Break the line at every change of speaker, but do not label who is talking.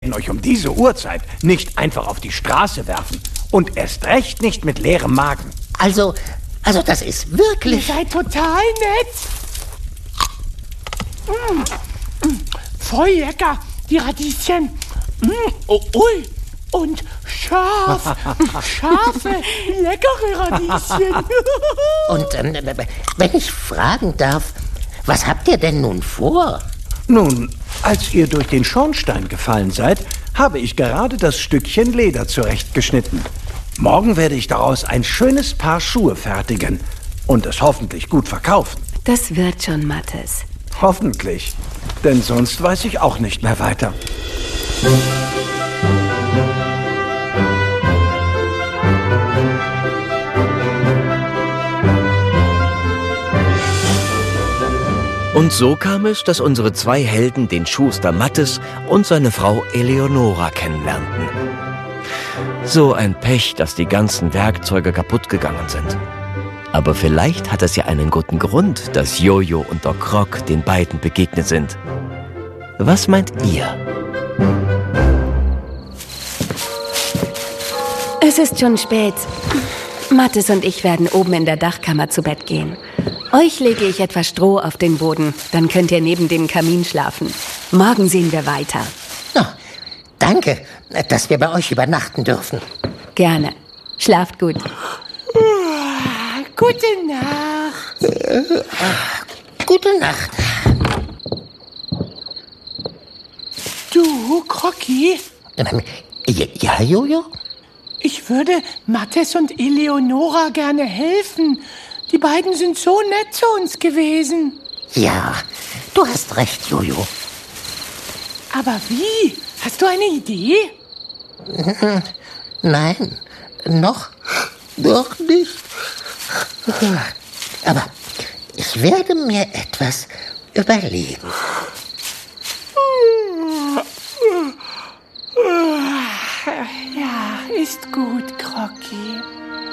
werden euch um diese Uhrzeit nicht einfach auf die Straße werfen. Und erst recht nicht mit leerem Magen.
Also das ist wirklich...
Ihr seid total nett. Voll lecker, die Radieschen. Ui, und scharf. Scharfe, leckere Radieschen.
Und wenn ich fragen darf, was habt ihr denn nun vor?
Nun, als ihr durch den Schornstein gefallen seid, habe ich gerade das Stückchen Leder zurechtgeschnitten. Morgen werde ich daraus ein schönes Paar Schuhe fertigen und es hoffentlich gut verkaufen.
Das wird schon, Mathis.
Hoffentlich, denn sonst weiß ich auch nicht mehr weiter.
Und so kam es, dass unsere zwei Helden den Schuster Mathis und seine Frau Eleonora kennenlernten. So ein Pech, dass die ganzen Werkzeuge kaputt gegangen sind. Aber vielleicht hat es ja einen guten Grund, dass Jojo und Doc Croc den beiden begegnet sind. Was meint ihr?
Es ist schon spät. Mathis und ich werden oben in der Dachkammer zu Bett gehen. Euch lege ich etwas Stroh auf den Boden, dann könnt ihr neben dem Kamin schlafen. Morgen sehen wir weiter.
Oh, danke, dass wir bei euch übernachten dürfen.
Gerne. Schlaft gut.
Gute Nacht.
Gute Nacht.
Du, Crocky?
Ja, Jojo?
Ich würde Mathis und Eleonora gerne helfen. Die beiden sind so nett zu uns gewesen.
Ja, du hast recht, Jojo.
Aber wie? Hast du eine Idee?
Nein, noch nicht. Aber ich werde mir etwas überlegen.
Ja, ist gut, Crocky.